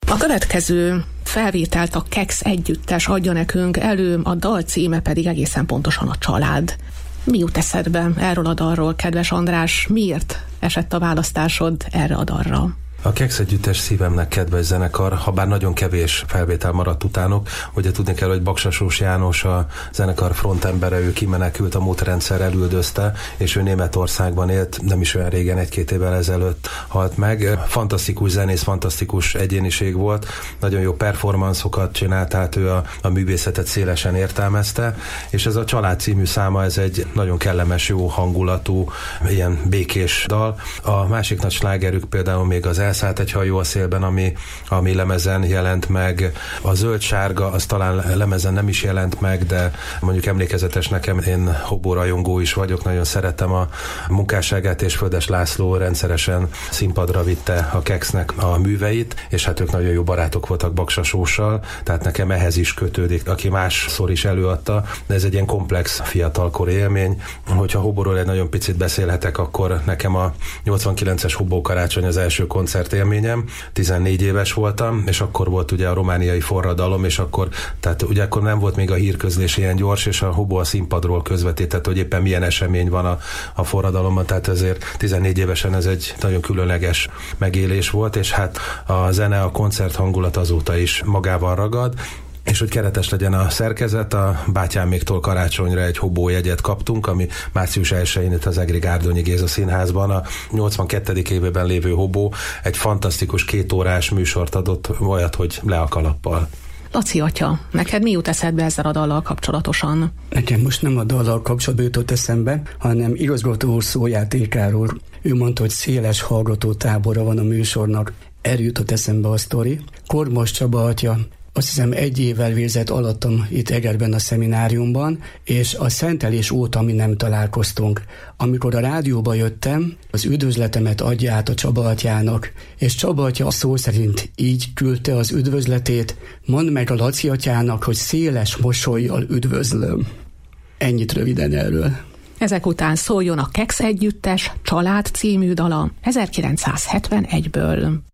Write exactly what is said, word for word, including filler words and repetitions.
A következő felvételt a Keksz együttes adja nekünk elő, a dal címe pedig egészen pontosan a család. Mi jut eszedbe erről a dalról, kedves András? Miért esett a választásod erre a dalra? A Keksz együttes szívemnek kedves zenekar, ha bár nagyon kevés felvétel maradt utánuk. Ugye tudni kell, hogy Baksasós János, a zenekar frontembere, ő kimenekült, a múltrendszer elüldözte, és ő Németországban élt, nem is olyan régen, egy-két évvel ezelőtt halt meg. Fantasztikus zenész, fantasztikus egyéniség volt, nagyon jó performanszokat csinált, tehát ő a, a művészetet szélesen értelmezte, és ez a Család című száma, ez egy nagyon kellemes, jó hangulatú, ilyen békés dal. A másik nagy slágerük például még az Elszállt egy hajó a szélben, ami, ami lemezen jelent meg. A Zöld-sárga, az talán lemezen nem is jelent meg, de mondjuk emlékezetes nekem, én Hobó rajongó is vagyok, nagyon szeretem a munkásságát, és Földes László rendszeresen színpadra vitte a Keksznek a műveit, és hát ők nagyon jó barátok voltak Baksasóssal, tehát nekem ehhez is kötődik, aki másszor is előadta, de ez egy ilyen komplex fiatalkori élmény. Hogyha Hobóról egy nagyon picit beszélhetek, akkor nekem a nyolcvankilences Hobó karácsony az első koncert élményem, tizennégy éves voltam, és akkor volt ugye a romániai forradalom, és akkor, tehát ugye akkor nem volt még a hírközlés ilyen gyors, és a Hobó a színpadról közvetített, hogy éppen milyen esemény van a, a forradalomban, tehát ezért tizennégy évesen ez egy nagyon különleges megélés volt, és hát a zene, a koncert hangulat azóta is magával ragad, és hogy keretes legyen a szerkezet, a Bátyáméktól karácsonyra egy Hobó jegyet kaptunk, ami március elsején itt az Egri Gárdonyi Géza Színházban a nyolcvankettedik évében lévő Hobó egy fantasztikus kétórás műsort adott, olyat, hogy le a kalappal. Laci atya, neked mi jut eszedbe ezzel a dallal kapcsolatosan? Nekem most nem a dallal kapcsolatban jutott eszembe, hanem igazgató úr szójátékáról. Ő mondta, hogy széles hallgató tábora van a műsornak. Erről jutott eszembe a sztori. Kormos Csaba atya, azt hiszem egy évvel végzett alattam itt Egerben a szemináriumban, és a szentelés óta mi nem találkoztunk. Amikor a rádióba jöttem, az üdvözletemet adja át a Csaba atyának, és Csaba atya szó szerint így küldte az üdvözletét: mondd meg a Laci atyának, hogy széles mosollyal üdvözlöm. Ennyit röviden erről. Ezek után szóljon a Keksz együttes Család című dala ezerkilencszázhetvenegyből.